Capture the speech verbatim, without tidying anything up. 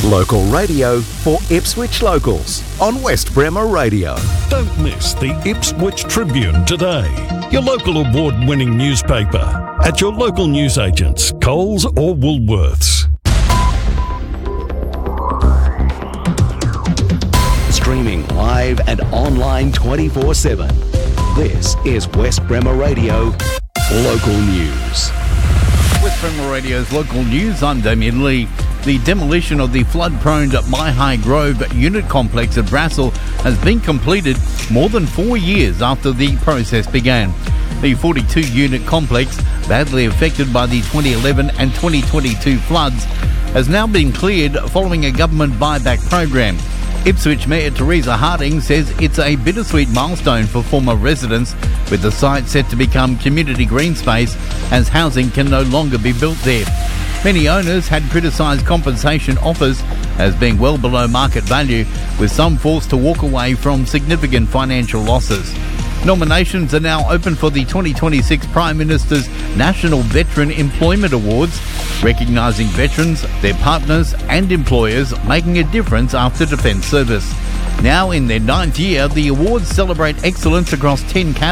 Local radio for Ipswich locals on West Bremer Radio. Don't miss the Ipswich Tribune today, your local award-winning newspaper, at your local newsagents, Coles or Woolworths. Streaming live and online twenty-four seven. This is West Bremer Radio Local News. West Bremer Radio's local news, I'm Damien Lee. The demolition of the flood-prone Myhigh Grove unit complex at Brassel has been completed more than four years after the process began. The forty-two unit complex, badly affected by the twenty eleven and twenty twenty-two floods, has now been cleared following a government buyback program. Ipswich Mayor Teresa Harding says it's a bittersweet milestone for former residents, with the site set to become community green space as housing can no longer be built there. Many owners had criticised compensation offers as being well below market value, with some forced to walk away from significant financial losses. Nominations are now open for the twenty twenty-six Prime Minister's National Veteran Employment Awards, recognising veterans, their partners and employers making a difference after defence service. Now in their ninth year, the awards celebrate excellence across ten categories.